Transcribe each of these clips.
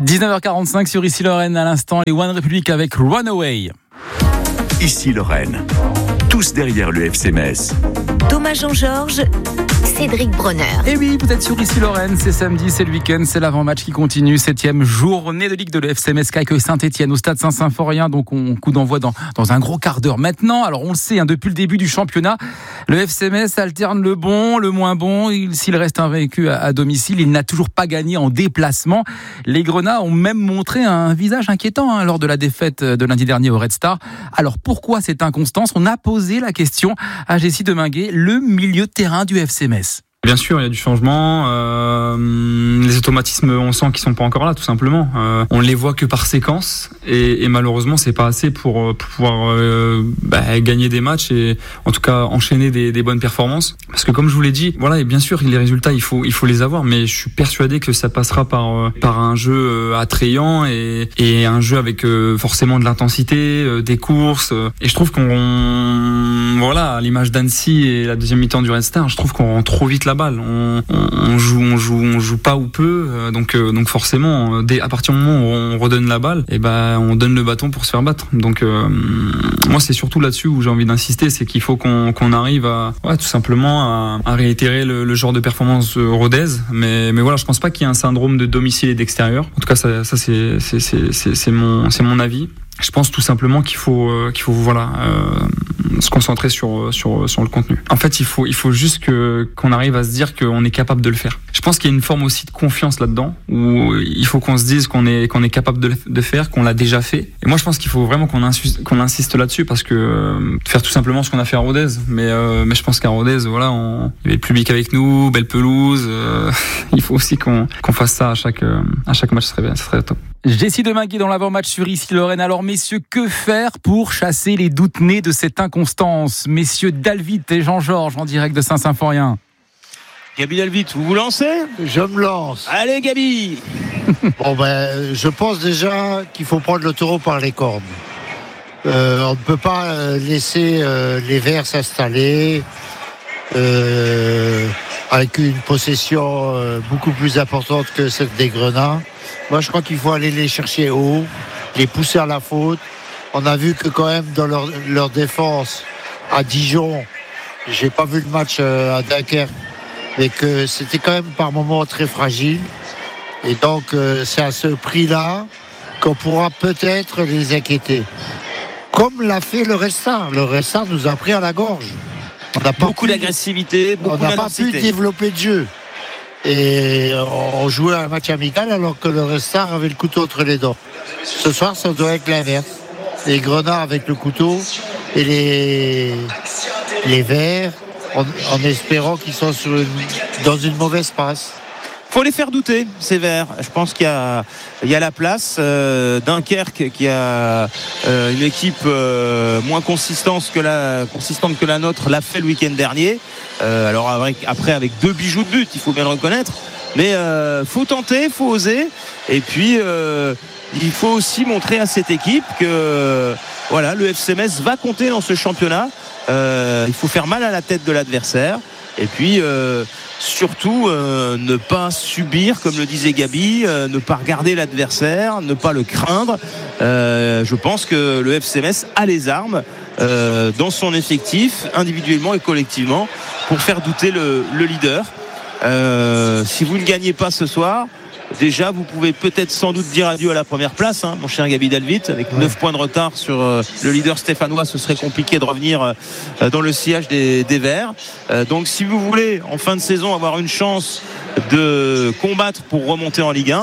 19h45 sur Ici Lorraine, à l'instant les One Republic avec Runaway. Ici Lorraine, tous derrière le FC Metz. Thomas Jean-Georges, Cédric Bronner. Et oui, vous êtes sur Ici Lorraine, c'est samedi, c'est le week-end, c'est l'avant-match qui continue, 7e journée de Ligue de l'FC Metz qui accueille Saint-Etienne au stade Saint-Symphorien, donc on coup d'envoi dans un gros quart d'heure maintenant. Alors on le sait, depuis le début du championnat, le FC Metz alterne le bon, le moins bon. S'il reste invaincu à domicile, il n'a toujours pas gagné en déplacement. Les Grenats ont même montré un visage inquiétant lors de la défaite de lundi dernier au Red Star. Alors pourquoi cette inconstance ? On a posé la question à Jessie Deminguet, le milieu de terrain du FC Metz. Bien sûr, il y a du changement. Les automatismes, on sent qu'ils sont pas encore là, tout simplement. On les voit que par séquence, et malheureusement, c'est pas assez pour pouvoir gagner des matchs et en tout cas enchaîner des bonnes performances. Parce que comme je vous l'ai dit, voilà, et bien sûr, les résultats, il faut les avoir, mais je suis persuadé que ça passera par un jeu attrayant et un jeu avec forcément de l'intensité, des courses. Et je trouve à l'image d'Annecy et la deuxième mi-temps du Red Star, je trouve qu'on rend trop vite la balle. On joue pas ou peu, donc forcément, à partir du moment où on redonne la balle, on donne le bâton pour se faire battre. Donc moi, c'est surtout là-dessus où j'ai envie d'insister, c'est qu'il faut qu'on arrive tout simplement à réitérer le genre de performance Rodez. Mais voilà, je pense pas qu'il y ait un syndrome de domicile et d'extérieur. En tout cas, ça c'est mon avis. Je pense tout simplement qu'il faut se concentrer sur le contenu. En fait, il faut juste qu'on arrive à se dire qu'on est capable de le faire. Je pense qu'il y a une forme aussi de confiance là-dedans, où il faut qu'on se dise qu'on est capable de faire, qu'on l'a déjà fait. Et moi, je pense qu'il faut vraiment qu'on insiste là-dessus, parce que faire tout simplement ce qu'on a fait à Rodez. Mais je pense qu'à Rodez, il y avait le public avec nous, belle pelouse. Il faut aussi qu'on fasse ça à chaque match, ce serait top. Jessie Deminguet dans l'avant-match sur Ici Lorraine. Alors messieurs, que faire pour chasser les doutes nés de cette inconstance ? Messieurs Dalvit et Jean-Georges en direct de Saint-Symphorien. Gabi Dalvit, vous vous lancez ? Je me lance. Allez Gabi. Je pense déjà qu'il faut prendre le taureau par les cornes. On ne peut pas laisser les Verts s'installer avec une possession beaucoup plus importante que celle des Grenats. Moi, je crois qu'il faut aller les chercher haut, les pousser à la faute. On a vu que quand même dans leur défense à Dijon, j'ai pas vu le match à Dunkerque, mais que c'était quand même par moments très fragile. Et donc, c'est à ce prix-là qu'on pourra peut-être les inquiéter. Comme l'a fait le Red Star. Le Red Star nous a pris à la gorge. Beaucoup d'agressivité, beaucoup d'intensité. On n'a pas pu développer de jeu. Et on jouait un match amical alors que le Red Star avait le couteau entre les dents. Ce soir, ça doit être l'inverse. Les Grenats avec le couteau et les Verts en espérant qu'ils sont dans une mauvaise passe. Faut les faire douter, ces Verts. Je pense qu'il y a la place. Dunkerque qui a une équipe moins consistante que la nôtre, l'a fait le week-end dernier. Alors après avec 2 bijoux de but, il faut bien le reconnaître. Mais faut tenter, faut oser. Et puis il faut aussi montrer à cette équipe que le FC Metz va compter dans ce championnat. Il faut faire mal à la tête de l'adversaire. Et puis surtout ne pas subir, comme le disait Gabi, ne pas regarder l'adversaire, ne pas le craindre. Je pense que le FC Metz a les armes dans son effectif, individuellement et collectivement, pour faire douter le leader. Si vous ne gagnez pas ce soir, déjà vous pouvez peut-être sans doute dire adieu à la première place, mon cher Gabi Dalvit. Avec 9 points de retard sur le leader stéphanois, ce serait compliqué de revenir dans le sillage des Verts. Donc si vous voulez en fin de saison avoir une chance de combattre pour remonter en Ligue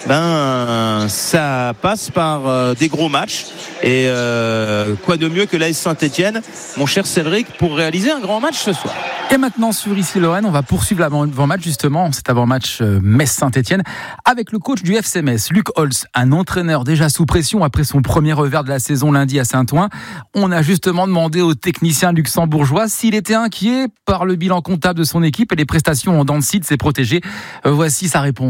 1, ça passe par des gros matchs. Et quoi de mieux que l'AS Saint-Etienne, mon cher Cédric, pour réaliser un grand match ce soir. Et maintenant sur Ici Lorraine, on va poursuivre l'avant-match justement, cet avant-match Metz-Saint-Etienne, avec le coach du FC Metz, Luc Holz, un entraîneur déjà sous pression après son premier revers de la saison lundi à Saint-Ouen. On a justement demandé au technicien luxembourgeois s'il était inquiet par le bilan comptable de son équipe et les prestations en dents de scie de ses protégés. Voici sa réponse.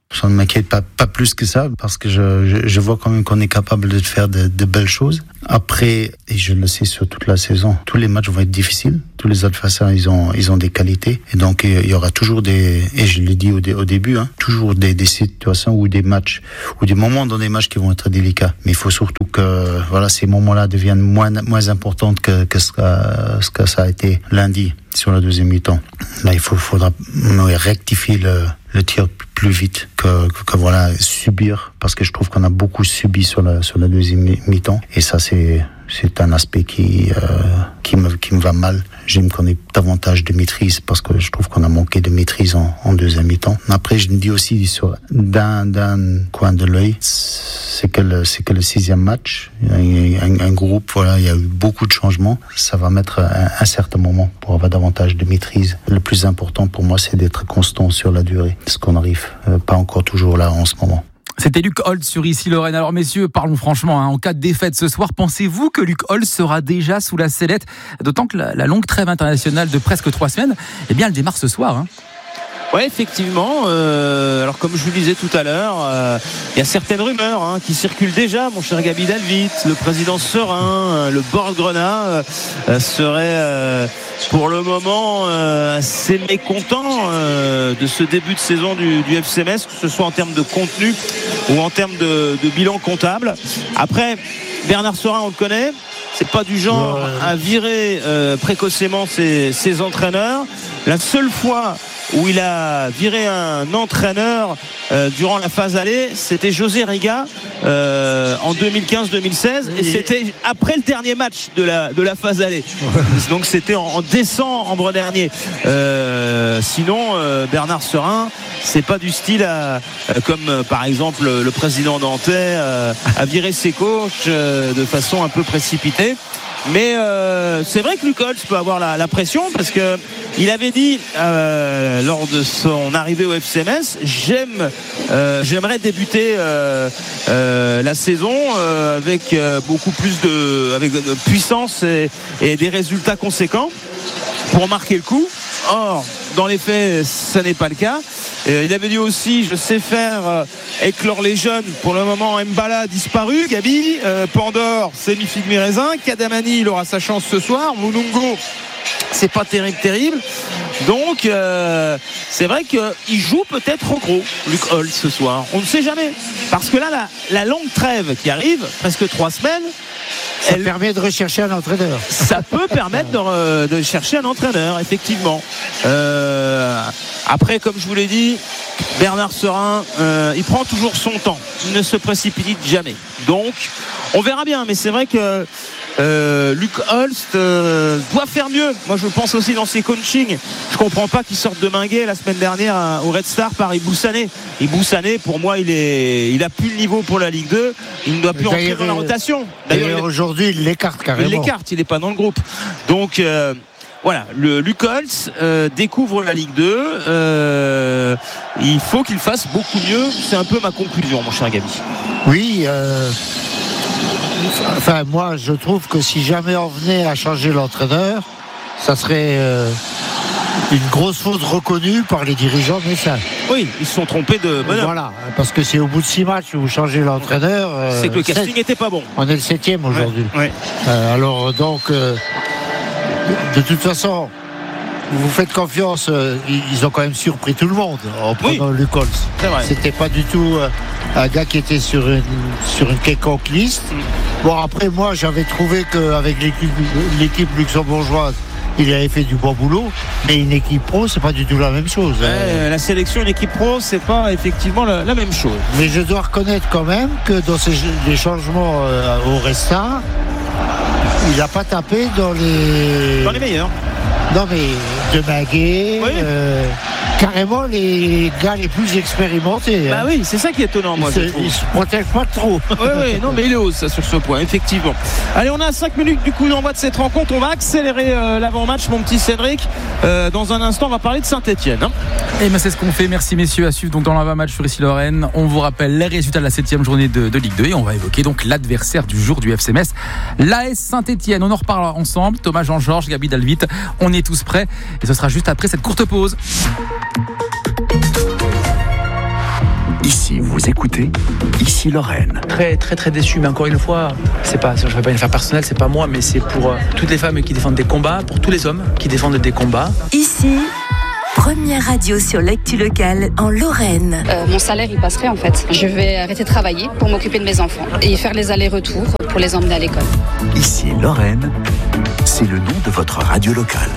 Ça ne m'inquiète pas plus que ça, parce que je vois quand même qu'on est capable de faire de belles choses. Après, et je le sais sur toute la saison, tous les matchs vont être difficiles. Tous les adversaires, ils ont des qualités. Et donc, il y aura toujours et je l'ai dit au début, toujours des situations ou des matchs, ou des moments dans des matchs qui vont être délicats. Mais il faut surtout que, ces moments-là deviennent moins importants que ce que ça a été lundi sur la deuxième mi-temps. Là, il faudra rectifier le tir plus vite que subir, parce que je trouve qu'on a beaucoup subi sur la deuxième mi-temps, et ça c'est un aspect qui me va mal. J'aime qu'on ait davantage de maîtrise, parce que je trouve qu'on a manqué de maîtrise en deuxième mi-temps. Après, je me dis aussi d'un coin de l'œil, c'est que le 6e match, un groupe, il y a eu beaucoup de changements. Ça va mettre un certain moment pour avoir davantage de maîtrise. Le plus important pour moi, c'est d'être constant sur la durée, ce qu'on n'arrive pas encore toujours là en ce moment. C'était Luc Holtz sur Issy-Lorraine. Alors messieurs, parlons franchement, en cas de défaite ce soir, pensez-vous que Luc Holtz sera déjà sous la sellette? D'autant que la longue trêve internationale de presque 3 semaines, elle démarre ce soir. Ouais, effectivement. Alors comme je vous disais tout à l'heure, il y a certaines rumeurs qui circulent déjà, mon cher Gabi Dalvit. Le président Serein, le board Grenat serait pour le moment assez mécontent de ce début de saison du FC Metz, que ce soit en termes de contenu ou en termes de bilan comptable. Après, Bernard Serein, on le connaît, c'est pas du genre à virer précocement ses entraîneurs. La seule fois où il a viré un entraîneur durant la phase aller, c'était José Riga en 2015-2016, et c'était après le dernier match de la phase aller. Donc c'était en décembre dernier. Sinon, Bernard Serein, c'est pas du style comme par exemple le président nantais à virer ses coachs de façon un peu précipitée. Mais c'est vrai que Luc Holtz peut avoir la pression, parce que il avait dit lors de son arrivée au FC Metz, j'aimerais débuter la saison avec beaucoup plus de puissance et des résultats conséquents pour marquer le coup. Or, dans les faits, ça n'est pas le cas. Il avait dit aussi, je sais faire éclore les jeunes. Pour le moment, Mbala a disparu. Gabi, Pandore, c'est mi-figue mi-raisin. Kadamani, il aura sa chance ce soir. Mulungo, c'est pas terrible. Donc, c'est vrai qu'il joue peut-être au gros, Luc Holtz, ce soir. On ne sait jamais. Parce que là, la longue trêve qui arrive, presque 3 semaines, ça permet de rechercher un entraîneur. Ça peut permettre de chercher un entraîneur, effectivement. Après, comme je vous l'ai dit, Bernard Serein, il prend toujours son temps. Il ne se précipite jamais. Donc, on verra bien. Mais c'est vrai que Luc Holtz doit faire mieux. Moi, je pense aussi dans ses coachings. Je comprends pas qu'il sorte de Minguet la semaine dernière au Red Star par Ibou-Sané. Ibou-Sané, pour moi, il a plus le niveau pour la Ligue 2. Il ne doit plus entrer dans la rotation. D'ailleurs, aujourd'hui, il l'écarte carrément. Il l'écarte, il n'est pas dans le groupe. Donc, voilà, le Luc Holtz découvre la Ligue 2. Il faut qu'il fasse beaucoup mieux. C'est un peu ma conclusion, mon cher Gabi. Oui, enfin, moi, je trouve que si jamais on venait à changer l'entraîneur, ça serait une grosse faute reconnue par les dirigeants messins. Oui, ils se sont trompés de bonheur. Voilà, parce que c'est au bout de 6 matchs où vous changez l'entraîneur. C'est que le casting n'était pas bon. On est le 7e aujourd'hui. Ouais. Alors, donc, de toute façon, vous faites confiance. Ils ont quand même surpris tout le monde en prenant Luc Holtz. C'était pas du tout un gars qui était sur une quelconque liste. Bon, après, moi, j'avais trouvé qu'avec l'équipe luxembourgeoise, il avait fait du bon boulot, mais une équipe pro, c'est pas du tout la même chose. La sélection, une équipe pro, c'est pas effectivement la même chose. Mais je dois reconnaître quand même que dans les changements au Resta, il n'a pas tapé dans les meilleurs. Non, mais de Baguet, carrément les gars les plus expérimentés. Bah oui, c'est ça qui est étonnant, moi. Il se protège pas trop. Oui, non, mais il est haut, ça, sur ce point, effectivement. Allez, on a 5 minutes du coup d'envoi de cette rencontre. On va accélérer l'avant-match, mon petit Cédric. Dans un instant, on va parler de Saint-Etienne. Et c'est ce qu'on fait. Merci messieurs, à suivre donc dans l'avant-match sur Issy-Lorraine. On vous rappelle les résultats de la 7e journée de Ligue 2 et on va évoquer donc l'adversaire du jour du FC Metz, l'AS Saint-Etienne. On en reparlera ensemble. Thomas Jean-Georges, Gabi Dalvit, on est tous prêts et ce sera juste après cette courte pause. Si vous écoutez, ici Lorraine. Très très très déçu, mais encore une fois, je ne fais pas une affaire personnelle, c'est pas moi, mais c'est pour toutes les femmes qui défendent des combats, pour tous les hommes qui défendent des combats. Ici, première radio sur l'actu locale en Lorraine. Mon salaire il passerait en fait. Je vais arrêter de travailler pour m'occuper de mes enfants et faire les allers-retours pour les emmener à l'école. Ici Lorraine, c'est le nom de votre radio locale.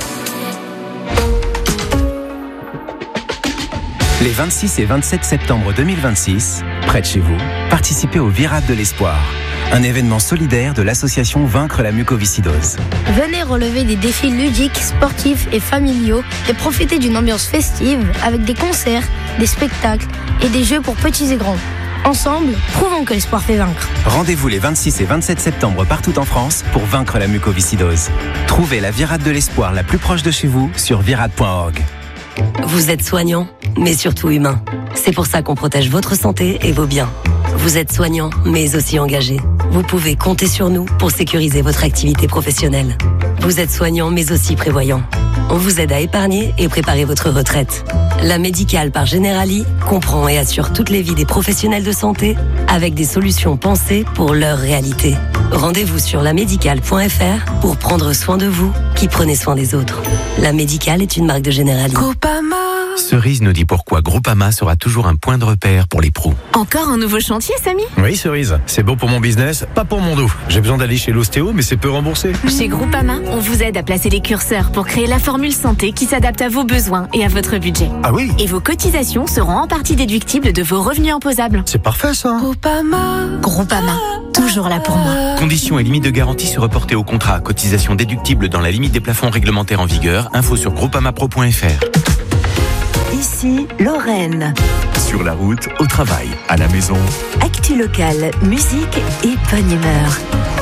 Les 26 et 27 septembre 2026, près de chez vous, participez au Virade de l'Espoir, un événement solidaire de l'association Vaincre la mucoviscidose. Venez relever des défis ludiques, sportifs et familiaux et profiter d'une ambiance festive avec des concerts, des spectacles et des jeux pour petits et grands. Ensemble, prouvons que l'espoir fait vaincre. Rendez-vous les 26 et 27 septembre partout en France pour vaincre la mucoviscidose. Trouvez la Virade de l'Espoir la plus proche de chez vous sur virade.org. Vous êtes soignant, mais surtout humain. C'est pour ça qu'on protège votre santé et vos biens. Vous êtes soignant, mais aussi engagé. Vous pouvez compter sur nous pour sécuriser votre activité professionnelle. Vous êtes soignant, mais aussi prévoyant. On vous aide à épargner et préparer votre retraite. La Médicale par Generali comprend et assure toutes les vies des professionnels de santé avec des solutions pensées pour leur réalité. Rendez-vous sur lamédicale.fr pour prendre soin de vous qui prenez soin des autres. La Médicale est une marque de Generali. Groupama. Cerise nous dit pourquoi Groupama sera toujours un point de repère pour les pros. Encore un nouveau chantier, Samy ? Oui, Cerise, c'est bon pour mon business, pas pour mon dos. J'ai besoin d'aller chez l'ostéo, mais c'est peu remboursé. Chez Groupama, on vous aide à placer les curseurs pour créer la formule santé qui s'adapte à vos besoins et à votre budget. Ah oui ? Et vos cotisations seront en partie déductibles de vos revenus imposables. C'est parfait ça. Groupama, toujours là pour moi. Conditions et limites de garantie se reporter au contrat. Cotisation déductible dans la limite des plafonds réglementaires en vigueur. Info sur groupamapro.fr. Ici, Lorraine. Sur la route, au travail, à la maison. Actu locale, musique et bonne humeur.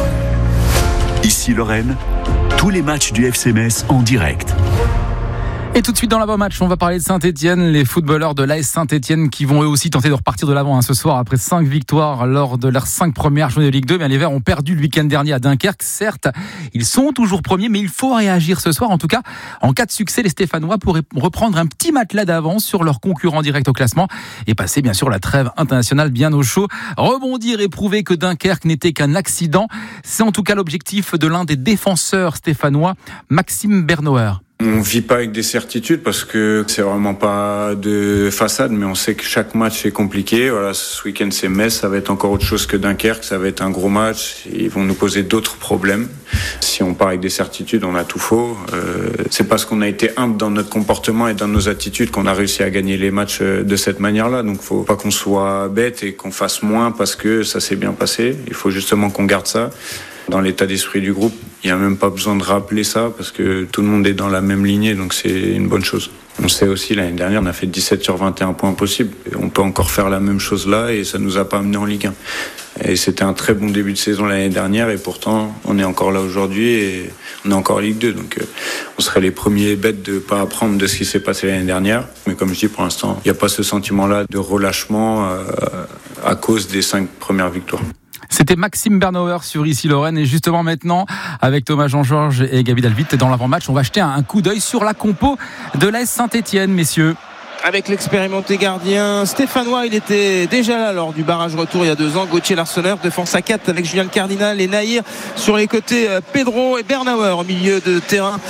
Ici Lorraine, tous les matchs du FC Metz en direct. Et tout de suite dans l'avant-match, on va parler de Saint-Etienne, les footballeurs de l'AS Saint-Etienne qui vont eux aussi tenter de repartir de l'avant ce soir après 5 victoires lors de leurs 5 premières journées de Ligue 2. Bien, les Verts ont perdu le week-end dernier à Dunkerque. Certes, ils sont toujours premiers, mais il faut réagir ce soir. En tout cas, en cas de succès, les Stéphanois pourraient reprendre un petit matelas d'avance sur leurs concurrents directs au classement et passer bien sûr la trêve internationale bien au chaud. Rebondir et prouver que Dunkerque n'était qu'un accident, c'est en tout cas l'objectif de l'un des défenseurs stéphanois, Maxime Bernauer. On vit pas avec des certitudes parce que c'est vraiment pas de façade, mais on sait que chaque match est compliqué. Voilà, ce week-end c'est Metz, ça va être encore autre chose que Dunkerque, ça va être un gros match. Ils vont nous poser d'autres problèmes. Si on part avec des certitudes, on a tout faux. C'est parce qu'on a été humble dans notre comportement et dans nos attitudes qu'on a réussi à gagner les matchs de cette manière-là. Donc faut pas qu'on soit bête et qu'on fasse moins parce que ça s'est bien passé. Il faut justement qu'on garde ça dans l'état d'esprit du groupe. Il n'y a même pas besoin de rappeler ça parce que tout le monde est dans la même lignée, donc c'est une bonne chose. On sait aussi, l'année dernière, on a fait 17 sur 21 points possibles. Et on peut encore faire la même chose là et ça ne nous a pas amené en Ligue 1. Et c'était un très bon début de saison l'année dernière et pourtant, on est encore là aujourd'hui et on est encore en Ligue 2. Donc on serait les premiers bêtes de ne pas apprendre de ce qui s'est passé l'année dernière. Mais comme je dis, pour l'instant, il n'y a pas ce sentiment-là de relâchement à cause des 5 premières victoires. C'était Maxime Bernauer sur Ici Lorraine et justement maintenant avec Thomas Jean-Georges et Gaby Dalvit dans l'avant-match, on va jeter un coup d'œil sur la compo de l'AS Saint-Etienne, messieurs. Avec l'expérimenté gardien stéphanois, il était déjà là lors du barrage retour il y a 2 ans. Gauthier Larsonneur, défense à 4 avec Julien Cardinal et Nahir sur les côtés, Pedro et Bernauer au milieu de terrain,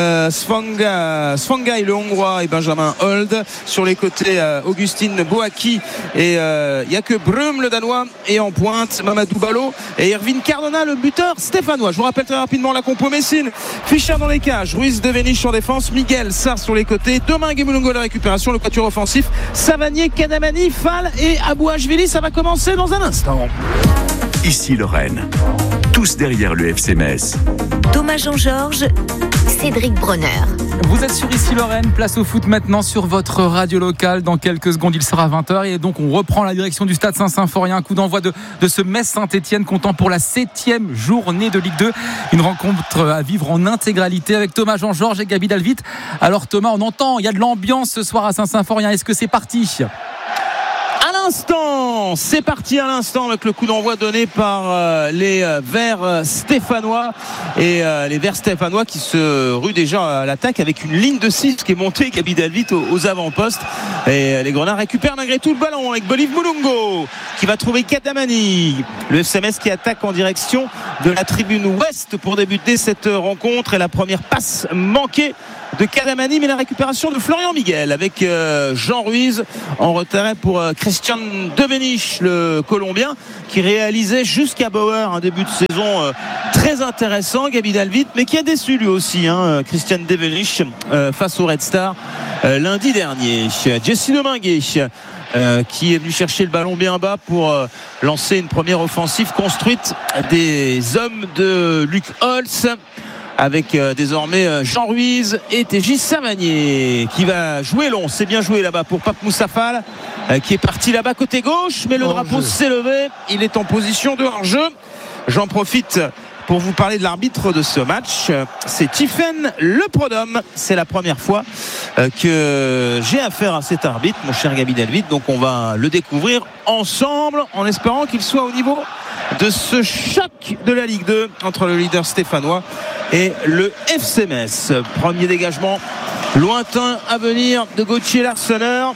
Svangai le Hongrois et Benjamin Hold sur les côtés, Augustine Boaki et il n'y a que Brum le Danois et en pointe Mamadou Ballot et Erwin Cardona le buteur stéphanois. Je vous rappelle très rapidement la compo Messine: Fischer dans les cages, Ruiz de Venich en défense, Miguel Sarr sur les côtés, Domingue Moulongo la récupération, le quatuor offensif, Savanier, Kadamani, Fall et Abouachvili. Ça va commencer dans un instant. Ici Lorraine, tous derrière le FC Metz. Thomas Jean-Georges, Cédric Bronner. Vous êtes sur Ici Lorraine, place au foot maintenant sur votre radio locale. Dans quelques secondes, il sera 20h et donc on reprend la direction du stade Saint-Symphorien. Coup d'envoi de ce Metz-Saint-Etienne comptant pour la 7e journée de Ligue 2. Une rencontre à vivre en intégralité avec Thomas Jean-Georges et Gaby Dalvit. Alors Thomas, on entend, il y a de l'ambiance ce soir à Saint-Symphorien. Est-ce que c'est parti ? l'instant. C'est parti à l'instant avec le coup d'envoi donné par les Verts stéphanois. Et les Verts stéphanois qui se ruent déjà à l'attaque avec une ligne de 6 qui est montée, Gabi David aux avant-postes. Et les Grenats récupèrent malgré tout le ballon avec Boliv Mulungo qui va trouver Kadamani. Le FCMS qui attaque en direction de la tribune ouest pour débuter cette rencontre. Et la première passe manquée de Kadamani, mais la récupération de Florian Miguel avec Jean Ruiz en retrait pour Christian Devenich, le Colombien, qui réalisait jusqu'à Bauer un début de saison très intéressant, Gabi David, mais qui a déçu lui aussi, Christian Devenich face au Red Star lundi dernier. Jesse Dominguez qui est venu chercher le ballon bien bas pour lancer une première offensive construite des hommes de Luc Holtz, avec désormais Jean Ruiz et TJ Savanier qui va jouer long. C'est bien joué là-bas pour Pape Moussafal qui est parti là-bas côté gauche, mais le drapeau s'est levé. Il est en position de hors-jeu. J'en profite pour vous parler de l'arbitre de ce match. C'est Tiffaine Leprodhomme. C'est la première fois que j'ai affaire à cet arbitre, mon cher Gabi Delvit. Donc on va le découvrir ensemble en espérant qu'il soit au niveau de ce choc de la Ligue 2 entre le leader stéphanois et le FCMS. Premier dégagement lointain à venir de Gauthier Larsonneur,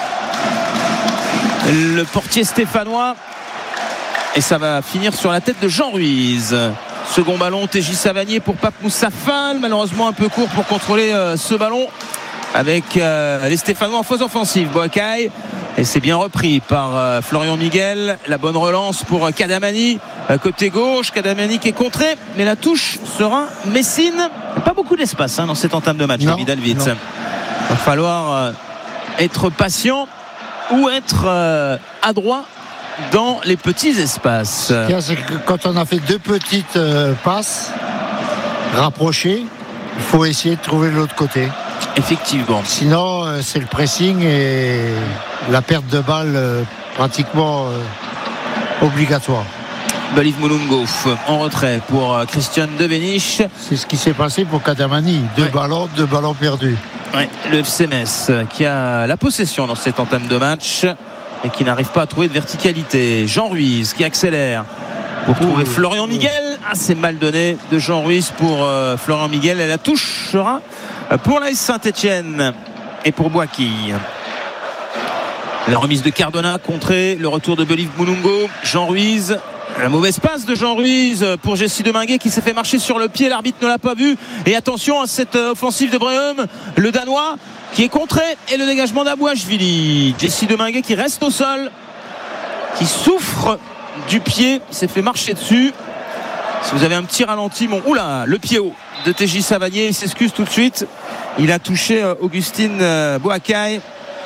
le portier stéphanois, et ça va finir sur la tête de Jean Ruiz. Second ballon, TJ Savanier pour Pape Moussafal, malheureusement un peu court pour contrôler ce ballon avec les Stéphanois en phase offensive. Boakai, et c'est bien repris par Florian Miguel. La bonne relance pour Kadamani côté gauche. Kadamani qui est contré, mais la touche sera Messine. Pas beaucoup d'espace dans cette entame de match, Gabi David. Il va falloir être patient ou être adroit dans les petits espaces. C'est que quand on a fait deux petites passes rapprochées, il faut essayer de trouver l'autre côté. Effectivement. Sinon, c'est le pressing et la perte de balle pratiquement obligatoire. Boliv Mulungo en retrait pour Christian Devenich. C'est ce qui s'est passé pour Kadamani. Deux ballons perdus. Ouais, le FCMS qui a la possession dans cette entame de match et qui n'arrive pas à trouver de verticalité. Jean Ruiz qui accélère pour trouver Florian Miguel. C'est mal donné de Jean Ruiz pour Florian Miguel, et la touche sera pour l'AS Saint-Etienne et pour Boakey. La remise de Cardona contrée, le retour de Boliv Mulungo. Jean Ruiz, la mauvaise passe de Jean Ruiz pour Jesse Dominguez qui s'est fait marcher sur le pied, l'arbitre ne l'a pas vu, et attention à cette offensive de Breum, le Danois qui est contré, et le dégagement d'Abouachvili. Jesse Dominguez qui reste au sol, qui souffre du pied, il s'est fait marcher dessus. Si vous avez un petit ralenti, oula, le pied haut de TJ Savanier, il s'excuse tout de suite. Il a touché Augustine Boakai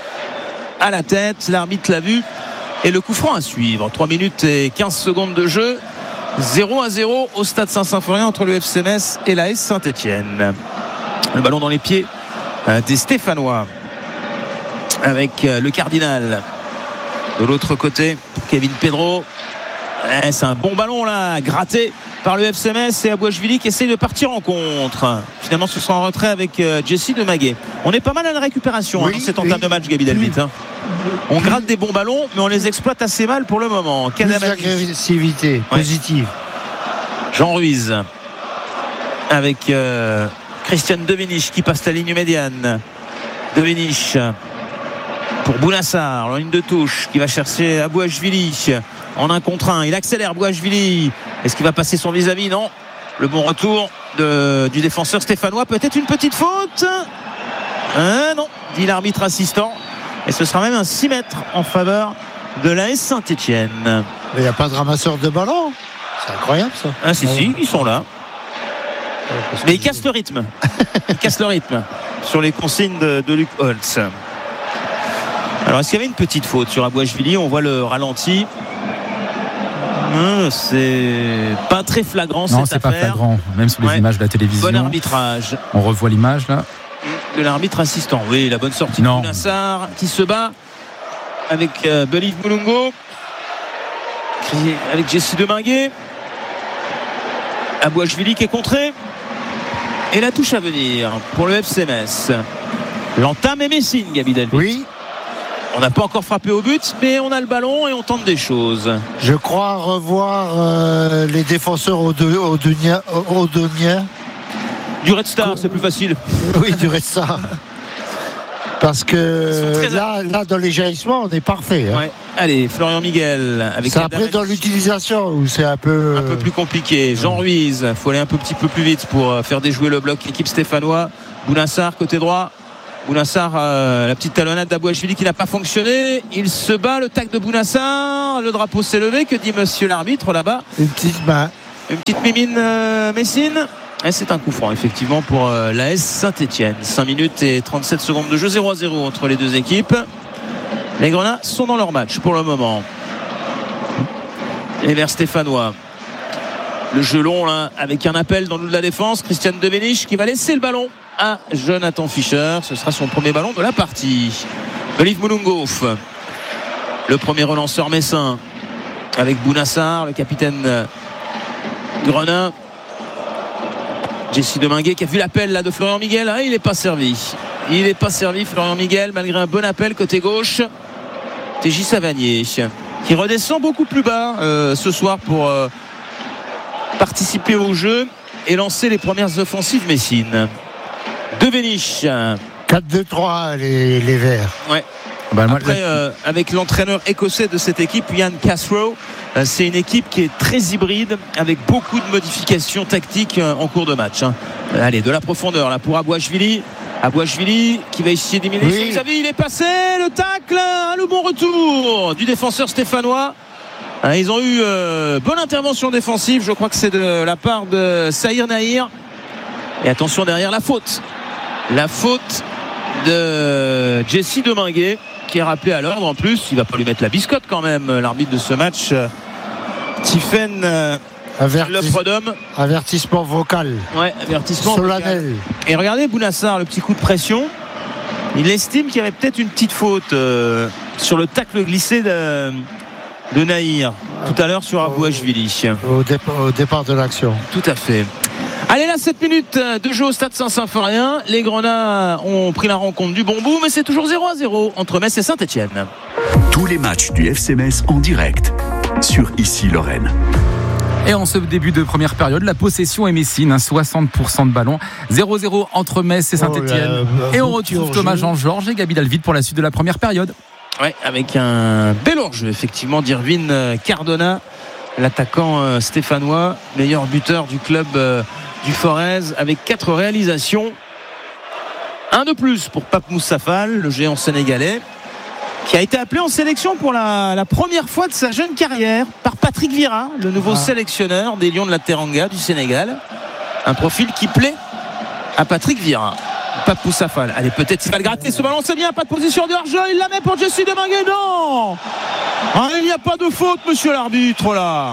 à la tête, l'arbitre l'a vu, et le coup franc à suivre. 3 minutes et 15 secondes de jeu, 0-0 au stade Saint-Symphorien entre le FCMS et l'AS Saint-Etienne. Le ballon dans les pieds des Stéphanois avec le Cardinal de l'autre côté, Kevin Pedro. C'est un bon ballon là, gratté par le FCMS, et Abouachvili qui essaie de partir en contre. Finalement ce sera en retrait avec Jesse Dominguez. On est pas mal à la récupération dans cette entame de match, Gabi Delvit. On gratte des bons ballons, mais on les exploite assez mal pour le moment. Agressivité positive. Jean Ruiz avec Christian Devenich qui passe la ligne médiane. Devenich pour Bounassar, la ligne de touche, qui va chercher Abouachvili en 1 contre 1. Il accélère, Abouachvili. Est-ce qu'il va passer son vis-à-vis? Non. Le bon retour du défenseur stéphanois. Peut-être une petite faute. Non, dit l'arbitre assistant. Et ce sera même un 6 mètres en faveur de l'AS Saint-Etienne. Il n'y a pas de ramasseur de ballon. C'est incroyable ça. Si, ils sont là. Mais ils cassent le rythme. Ils cassent le rythme sur les consignes de Luc Holtz. Alors, est-ce qu'il y avait une petite faute sur Abouachvili? On voit le ralenti. C'est pas très flagrant. Non, c'est pas flagrant, même sur les images de la télévision. Bon arbitrage. On revoit l'image là. De l'arbitre assistant. Oui, la bonne sortie de Nassar qui se bat avec Boliv Mulungo, avec Jesse Dominguez. Abouachvili qui est contré, et la touche à venir pour le FCMS. L'entame est Messine, Gabi Delvit. Oui. On n'a pas encore frappé au but, mais on a le ballon et on tente des choses. Je crois revoir les défenseurs Odoniens. Du Red Star, c'est plus facile. Oui, du Red Star. Parce que là, dans les jaillissements, on est parfait. Hein. Ouais. Allez, Florian Miguel. C'est après dans l'utilisation où c'est un peu plus compliqué. Jean Ruiz, il faut aller un petit peu plus vite pour faire déjouer le bloc équipe stéphanois. Bounassar, côté droit. Bounassar, la petite talonnade d'Abouachvili qui n'a pas fonctionné. Il se bat, le tac de Bounassar. Le drapeau s'est levé. Que dit monsieur l'arbitre là-bas? Une petite main. Une petite mimine Messine. Et c'est un coup franc effectivement pour l'AS Saint-Etienne. 5 minutes et 37 secondes de jeu, 0-0 entre les deux équipes. Les Grenats sont dans leur match pour le moment. Et vers stéphanois. Le jeu long là, avec un appel dans le de la défense. Christian Devenich qui va laisser le ballon à Jonathan Fischer. Ce sera son premier ballon de la partie. Olive Moulungouf, le premier relanceur messin, avec Bounassar, le capitaine Grenat. Jesse Deminguet qui a vu l'appel là de Florian Miguel. Il n'est pas servi. Il n'est pas servi Florian Miguel malgré un bon appel côté gauche. TJ Savanier qui redescend beaucoup plus bas ce soir pour participer au jeu et lancer les premières offensives messines. Devenich. 4-2-3 les Verts. Ouais. Après, avec l'entraîneur écossais de cette équipe, Ian Castrow, c'est une équipe qui est très hybride avec beaucoup de modifications tactiques en cours de match. Allez, de la profondeur là pour Abouachvili. Abouachvili qui va essayer d'éliminer. Il est passé, le tacle, le bon retour du défenseur stéphanois. Ils ont eu bonne intervention défensive. Je crois que c'est de la part de Sahir Nahir. Et attention derrière la faute. La faute de Jesse Deminguet qui est rappelé à l'ordre en plus. Il va pas lui mettre la biscotte quand même, l'arbitre de ce match, Tiffen Lepredhomme. Avertissement vocal. Ouais, avertissement solennel. Vocal. Et regardez Bounassar, le petit coup de pression. Il estime qu'il y avait peut-être une petite faute sur le tacle glissé de Nahir tout à l'heure sur Abouachvili. Au départ de l'action. Tout à fait. Allez là, 7 minutes de jeu au stade Saint-Symphorien. Les Grenats ont pris la rencontre du bon bout, mais c'est toujours 0-0 entre Metz et Saint-Etienne. Tous les matchs du FC Metz en direct sur Ici Lorraine. Et en ce début de première période, la possession est messine, 60% de ballon. 0-0 entre Metz et Saint-Etienne. Et on retrouve Thomas Jean-Georges et Gabi Dalvide pour la suite de la première période. Ouais, avec un bel hors-jeu effectivement d'Irvine Cardona, l'attaquant stéphanois, meilleur buteur du club du Forez, avec 4 réalisations. Un de plus pour Pape Moussafal, le géant sénégalais, qui a été appelé en sélection pour la première fois de sa jeune carrière par Patrick Vieira, le nouveau sélectionneur des Lions de la Teranga du Sénégal. Un profil qui plaît à Patrick Vieira. Pape Moussafal, allez, peut-être il va le gratter ce ballon, c'est bien, pas de position de hors-jeu, il la met pour Jesse Deminguet, non, il n'y a pas de faute monsieur l'arbitre là.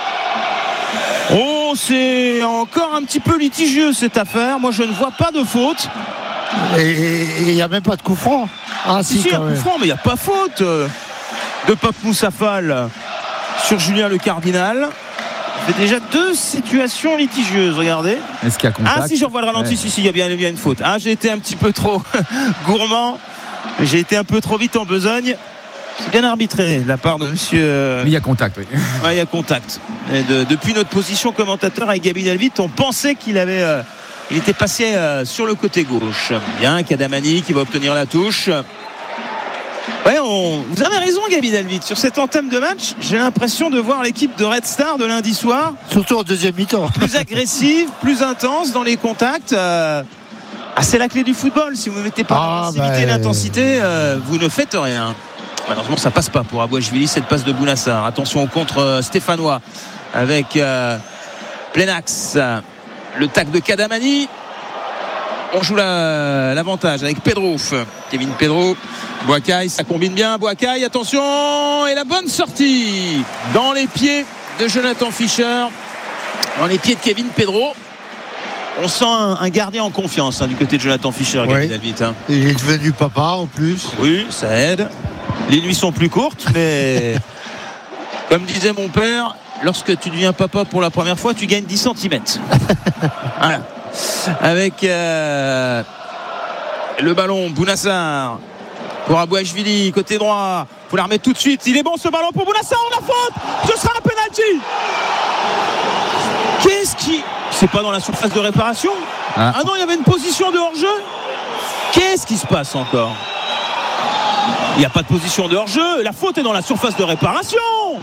Oh, c'est encore un petit peu litigieux cette affaire, moi je ne vois pas de faute. Et il n'y a même pas de coup franc. Si, un coup franc, mais il n'y a pas faute de Pape Moussafal sur Julien Le Cardinal. Il fait déjà 2 situations litigieuses, regardez. Est-ce qu'il y a contact? Si je revois le ralenti, si, il y a bien une faute. J'ai été un petit peu trop gourmand, j'ai été un peu trop vite en besogne. C'est bien arbitré de la part de monsieur. Mais il y a contact, oui. Ouais, il y a contact. Et depuis notre position commentateur avec Gabi Dalvide, on pensait qu'il avait, il était passé sur le côté gauche. Bien, Kadamani qui va obtenir la touche. Ouais, vous avez raison Gabi Dalvide, sur cette entame de match j'ai l'impression de voir l'équipe de Red Star de lundi soir, surtout en deuxième mi-temps, plus agressive, plus intense dans les contacts. C'est la clé du football, si vous ne mettez pas l'agressivité et l'intensité, vous ne faites rien. Malheureusement ça passe pas pour Abouachvili, cette passe de Bounassar. Attention au contre stéphanois avec Plenax, le tac de Kadamani. On joue l'avantage avec Pedro, Kevin Pedro, Boakai, ça combine bien. Boakai, attention, et la bonne sortie dans les pieds de Jonathan Fischer, dans les pieds de Kevin Pedro. On sent un gardien en confiance du côté de Jonathan Fischer, oui. David. Il est devenu papa en plus. Oui, ça aide. Les nuits sont plus courtes, mais comme disait mon père, lorsque tu deviens papa pour la première fois, tu gagnes 10 cm. Voilà. Avec le ballon, Bounassar pour Abouachvili, côté droit. Faut la remettre tout de suite. Il est bon ce ballon pour Bounassar. La faute. Ce sera un penalty. Qu'est-ce qui... C'est pas dans la surface de réparation? Ah non, il y avait une position de hors-jeu. Qu'est-ce qui se passe encore? Il n'y a pas de position de hors-jeu. La faute est dans la surface de réparation.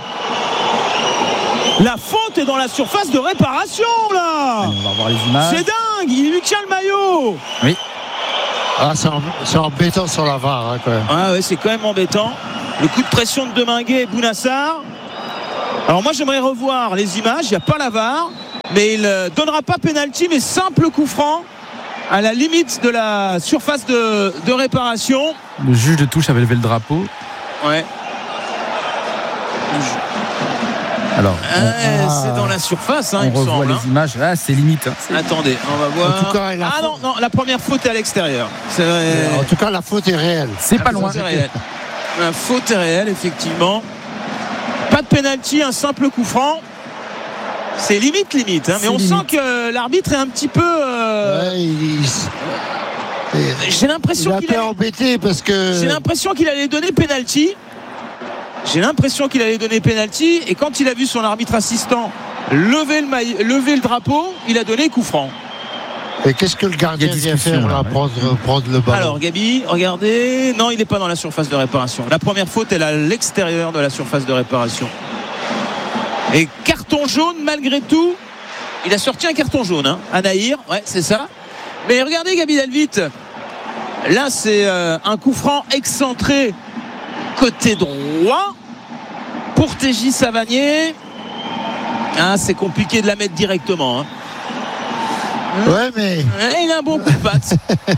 La faute est dans la surface de réparation là. Allez, on va voir les images. C'est dingue. Il lui tient le maillot. Oui. Ah, c'est embêtant sur la VAR hein, quand même. Ah ouais, c'est quand même embêtant. Le coup de pression de Deminguet et Bounassar. Alors moi j'aimerais revoir les images. Il n'y a pas la VAR, mais il ne donnera pas pénalty, mais simple coup franc à la limite de la surface de réparation. Le juge de touche avait levé le drapeau. Ouais. Alors, c'est dans la surface, hein, on il me revoit semble. les images. Ah, c'est limite. Attendez, on va voir. En tout cas, non, la première faute est à l'extérieur. En tout cas, la faute est réelle. C'est pas loin. La faute est réelle, effectivement. Pas de pénalty, un simple coup franc. C'est limite, hein, mais on sent que l'arbitre est un petit peu. J'ai l'impression qu'il est embêté parce que. J'ai l'impression qu'il allait donner pénalty. Et quand il a vu son arbitre assistant lever le drapeau, il a donné coup franc. Et qu'est-ce que le gardien vient faire là, prendre le ballon? Alors Gabi, regardez, non, il n'est pas dans la surface de réparation. La première faute, elle est à l'extérieur de la surface de réparation. Et carton jaune malgré tout. Il a sorti un carton jaune, hein, à Nahir, ouais, c'est ça. Mais regardez Gabi Delvit. Là, c'est un coup franc excentré côté droit pour TJ Savanier. C'est compliqué de la mettre directement. Ouais, mais il a un bon coup de patte.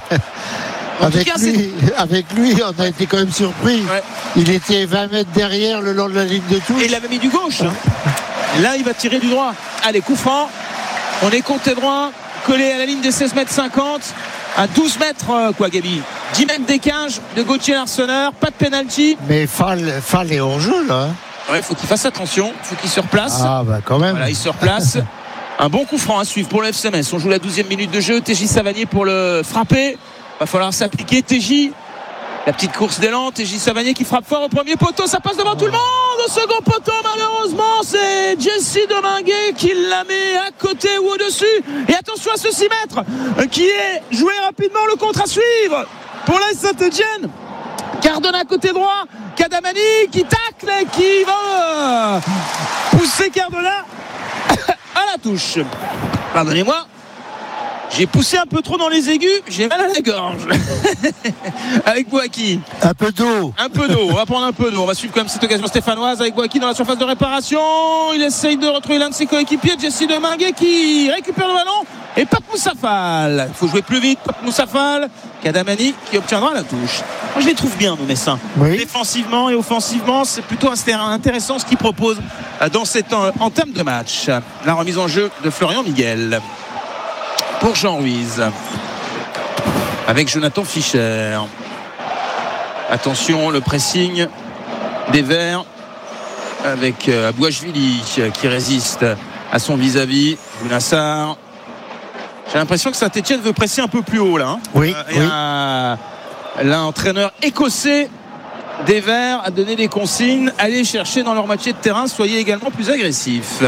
Avec lui, on a été quand même surpris. Ouais. Il était 20 mètres derrière le long de la ligne de touche. Et il avait mis du gauche. Là, il va tirer du droit. Allez, coup franc. On est côté droit, collé à la ligne des 16 mètres 50. À 12 mètres, Gabi. 10 mètres d'écart de Gauthier Larsonneur. Pas de pénalty. Mais Fall est hors jeu, là. Ouais, il faut qu'il fasse attention. Il faut qu'il se replace. Ah, bah quand même. Voilà, il se replace. Un bon coup franc à suivre pour le FC Metz. On joue la 12e minute de jeu. TJ Savanier pour le frapper. Va falloir s'appliquer. TJ. La petite course d'élan. TJ Savanier qui frappe fort au premier poteau. Ça passe devant tout le monde. Au second poteau, malheureusement, c'est Jesse Deminguet qui la met à côté ou au-dessus. Et attention à ce 6 mètres qui est joué rapidement. Le contre à suivre pour l'AS Saint-Etienne. Cardona côté droit. Kadamani qui tacle et qui va pousser Cardona à la touche. Pardonnez-moi, j'ai poussé un peu trop dans les aigus, j'ai mal à la gorge. Avec Bouaki. Un peu d'eau. On va prendre un peu d'eau. On va suivre quand même cette occasion stéphanoise avec Bouaki dans la surface de réparation. Il essaye de retrouver l'un de ses coéquipiers, Jesse Deminguet, qui récupère le ballon. Et Pape Moussafal. Il faut jouer plus vite. Pape Moussafal. Kadamani qui obtiendra la touche. Moi, je les trouve bien, nos Messins. Oui. Défensivement et offensivement, c'est plutôt intéressant ce qu'ils proposent dans cette entame de match. La remise en jeu de Florian Miguel pour Jean Ruiz avec Jonathan Fischer. Attention, le pressing des Verts avec Abouachvili qui résiste à son vis-à-vis. Bounassar. J'ai l'impression que Saint-Etienne veut presser un peu plus haut là. Hein. Oui. L'entraîneur écossais des Verts a donné des consignes. Allez chercher dans leur moitié de terrain, soyez également plus agressifs.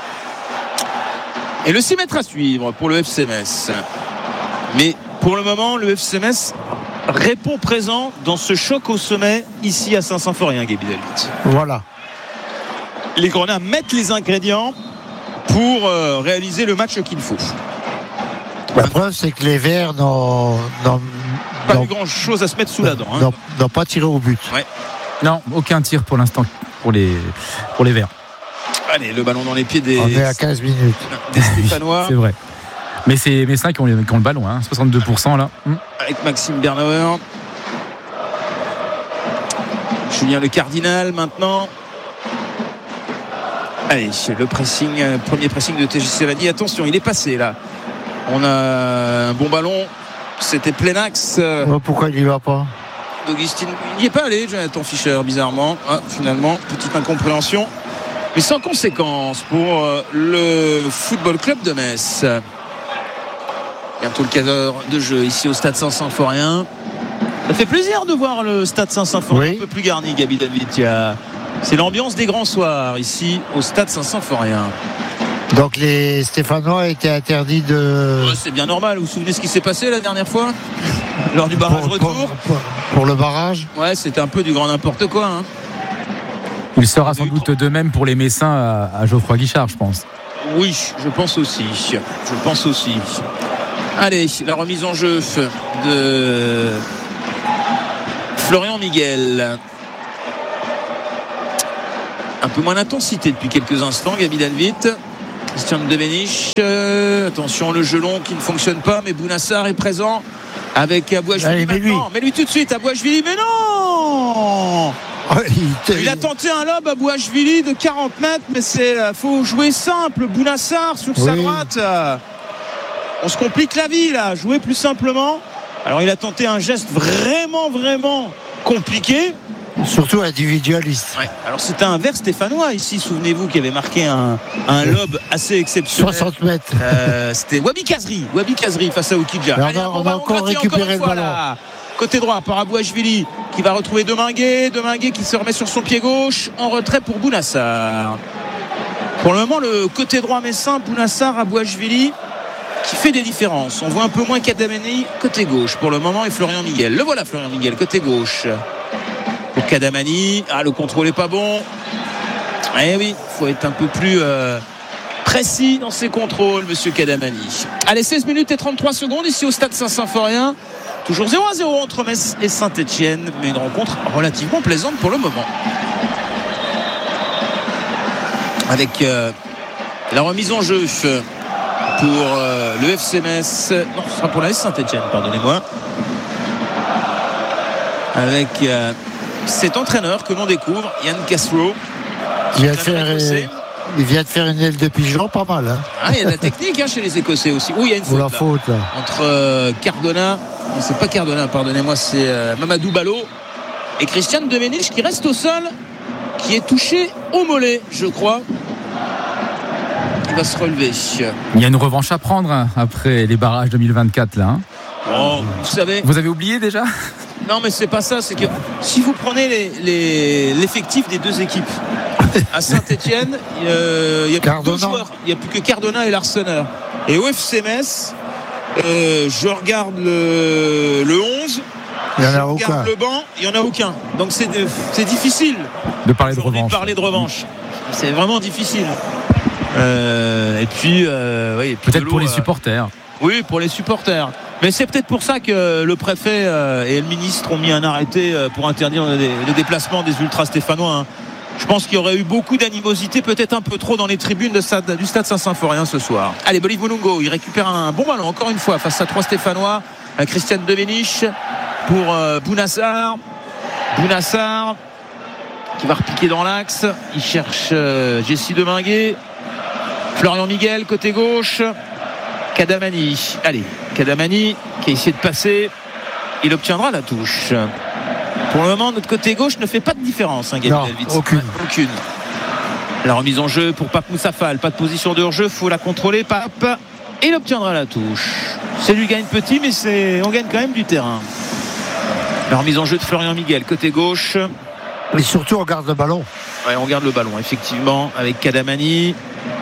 Et le 6 mètres à suivre pour le FC Metz. Mais pour le moment, le FC Metz répond présent dans ce choc au sommet ici à Saint-Symphorien, Gabi Delvit. Voilà. Les Grenats mettent les ingrédients pour réaliser le match qu'il faut. La preuve, c'est que les Verts n'ont pas eu grand chose à se mettre sous la dent. N'ont pas tiré au but. Ouais. Non, aucun tir pour l'instant pour les Verts. Allez, le ballon dans les pieds des. On est à 15 minutes. Des Stéphanois. C'est vrai. Mais c'est Messin qui ont le ballon, hein, 62% là. Avec Maxime Bernauer. Julien Le Cardinal maintenant. Allez, le pressing, premier pressing de TJ Savanier. Attention, il est passé là. On a un bon ballon. C'était plein axe. Pourquoi il n'y va pas? d'Augustine. Il n'y est pas allé, Jonathan Fischer, bizarrement. Finalement, petite incompréhension. Mais sans conséquence pour le Football Club de Metz. Bientôt le 15h de jeu ici au stade Saint-Symphorien. Ça fait plaisir de voir le stade Saint-Symphorien un peu plus garni, Gabi David. C'est l'ambiance des grands soirs ici au stade Saint-Symphorien. Donc les Stéphanois étaient interdits de... C'est bien normal. Vous vous souvenez ce qui s'est passé la dernière fois lors du barrage retour pour le barrage? Ouais, c'était un peu du grand n'importe quoi. Hein. Il sera sans doute de même pour les Messins à Geoffroy Guichard, je pense. Oui, je pense aussi. Allez, la remise en jeu de Florian Miguel. Un peu moins d'intensité depuis quelques instants, Gabi Dalvit. Christian Devenich. Attention, le gelon qui ne fonctionne pas, mais Bounassar est présent avec Abouachvili. Mais lui tout de suite, Abouachvili. Mais non, il a tenté un lob à Abouachvili de 40 mètres, mais faut jouer simple. Bounassar sur sa droite. On se complique la vie là, jouer plus simplement. Alors il a tenté un geste vraiment compliqué. Surtout individualiste. Ouais. Alors c'était un vers stéphanois ici, souvenez-vous, qui avait marqué un lob assez exceptionnel. 60 mètres. C'était Wabi Kazri face à Oukidja. On va encore récupérer le ballon. Là. Côté droit par Abouachvili qui va retrouver Deminguet qui se remet sur son pied gauche en retrait pour Bounassar. Pour le moment, le côté droit messin, Bounassar, Abouachvili qui fait des différences. On voit un peu moins Kadamani côté gauche pour le moment et Florian Miguel. Le voilà Florian Miguel côté gauche. Pour Kadamani, le contrôle est pas bon. Eh oui, il faut être un peu plus précis dans ses contrôles, monsieur Kadamani. Allez, 16 minutes et 33 secondes ici au stade Saint-Symphorien. Toujours 0-0 entre Metz et Saint-Etienne, mais une rencontre relativement plaisante pour le moment. Avec la remise en jeu pour le FC Metz. Non, ce sera pour la Saint-Etienne, pardonnez-moi. Avec cet entraîneur que l'on découvre, Yann Castro. Il vient de faire une aile de pigeon, pas mal. Hein. Il y a de la technique chez les Écossais aussi. Oui, il y a une faute, là. Entre Cardona, c'est pas Cardona, pardonnez-moi, c'est Mamadou Ballot et Christian Devenich qui reste au sol, qui est touché au mollet, je crois. Il va se relever. Il y a une revanche à prendre après les barrages 2024 là. Hein. Bon, vous savez. Vous avez oublié déjà ? Non, mais c'est pas ça. C'est que si vous prenez l'effectif des deux équipes, à Saint-Etienne, il y a plus que deux joueurs. Il n'y a plus que Cardona et Larseneur. Et au FC Metz, je regarde le 11. Il n'y en a aucun. Le banc, il n'y en a aucun. Donc c'est difficile de parler de revanche. C'est vraiment difficile. Et puis, peut-être pour les supporters. Oui, pour les supporters. Mais c'est peut-être pour ça que le préfet et le ministre ont mis un arrêté pour interdire le déplacement des ultras stéphanois. Hein. Je pense qu'il y aurait eu beaucoup d'animosité, peut-être un peu trop dans les tribunes du stade Saint-Symphorien ce soir. Allez, Boliv Mulungo, il récupère un bon ballon encore une fois face à trois Stéphanois. Christian Devenich pour Bounassar. Bounassar qui va repiquer dans l'axe. Il cherche Jessie Deminguet. Florian Miguel côté gauche. Kadamani. Allez, Kadamani qui a essayé de passer. Il obtiendra la touche. Pour le moment, notre côté gauche ne fait pas de différence. Gabi Dalvit. Aucune. La remise en jeu pour Pape Moussafal. Pas de position de hors-jeu, il faut la contrôler. Pape. Et il obtiendra la touche. C'est lui gagne petit, mais on gagne quand même du terrain. La remise en jeu de Florian Miguel, côté gauche. Mais surtout, on garde le ballon. Ouais, on garde le ballon, effectivement, avec Kadamani.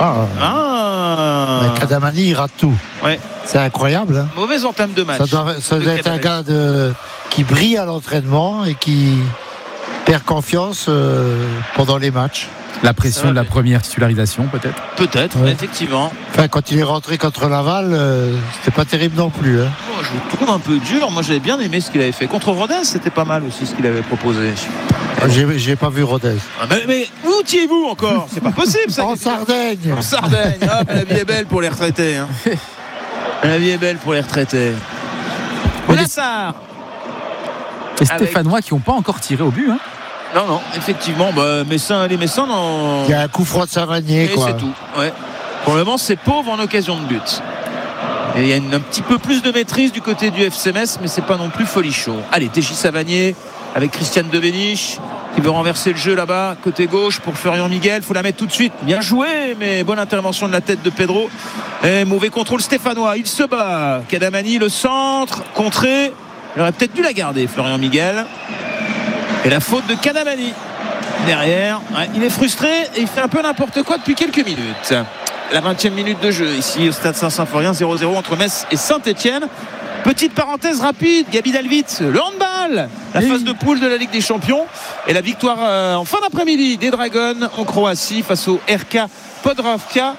Kadamani, il rate tout. Ouais. C'est incroyable. Hein. Mauvaise entame de match. Ça doit être un gars qui brille à l'entraînement et qui perd confiance pendant les matchs. La pression de la première titularisation, peut-être. Peut-être, effectivement. Enfin, quand il est rentré contre Laval, c'était pas terrible non plus. Hein. Je le trouve un peu dur. Moi, j'avais bien aimé ce qu'il avait fait. Contre Rodez, c'était pas mal aussi ce qu'il avait proposé. J'ai pas vu Rodez. Mais où étiez-vous encore ? C'est pas possible, ça. En Sardaigne. En Sardaigne. La vie est belle pour les retraités. Hein. La vie est belle pour les retraités. Bounassar. Les Stéphanois qui n'ont pas encore tiré au but. Hein. Non, effectivement, les Messins, non. Il y a un coup froid de Savanier, quoi. C'est tout. Ouais. Pour le moment, c'est pauvre en occasion de but. Et il y a un petit peu plus de maîtrise du côté du FC Metz, mais c'est pas non plus folichon. Allez, Téchi Savanier avec Christian Devenich qui veut renverser le jeu là-bas, côté gauche pour Florian Miguel. Faut la mettre tout de suite. Bien joué, mais bonne intervention de la tête de Pedro. Et mauvais contrôle stéphanois. Il se bat. Kadamani, le centre, contré. Il aurait peut-être dû la garder, Florian Miguel. Et la faute de Kadamani derrière. Ouais, il est frustré et il fait un peu n'importe quoi depuis quelques minutes. La 20e minute de jeu ici au stade Saint-Symphorien, 0-0 entre Metz et Saint-Etienne. Petite parenthèse rapide, Gabi Dalvit, le handball, la phase de poule de la Ligue des Champions et la victoire en fin d'après-midi des Dragons en Croatie face au RK Podravka.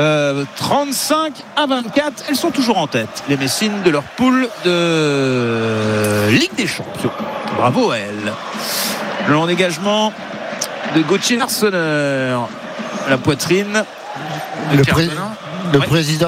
35-24, elles sont toujours en tête, les Messines, de leur poule de Ligue des Champions. Bravo à elles. Le long dégagement de Gauthier Larsonneur, la poitrine de le président